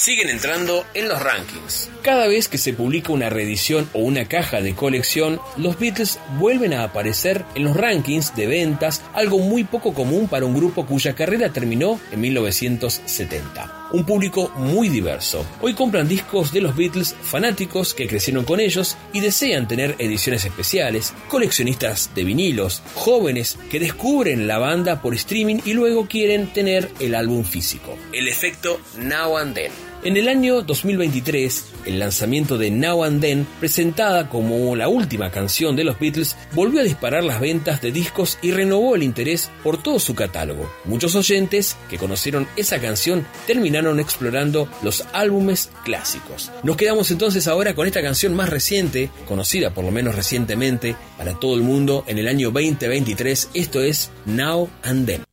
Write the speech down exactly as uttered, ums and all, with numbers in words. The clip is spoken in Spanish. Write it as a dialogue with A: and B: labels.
A: siguen entrando en los rankings. Cada vez que se publica una reedición o una caja de colección, los Beatles vuelven a aparecer en los rankings de ventas, algo muy poco común para un grupo cuya carrera terminó en mil novecientos setenta. Un público muy diverso. Hoy compran discos de los Beatles fanáticos que crecieron con ellos y desean tener ediciones especiales, coleccionistas de vinilos, jóvenes que descubren la banda por streaming y luego quieren tener el álbum físico. El efecto Now and Then. En el año dos mil veintitrés, el lanzamiento de Now and Then, presentada como la última canción de los Beatles, volvió a disparar las ventas de discos y renovó el interés por todo su catálogo. Muchos oyentes que conocieron esa canción terminaron explorando los álbumes clásicos. Nos quedamos entonces ahora con esta canción más reciente, conocida por lo menos recientemente para todo el mundo en el año veinte veintitrés. Esto es Now and Then.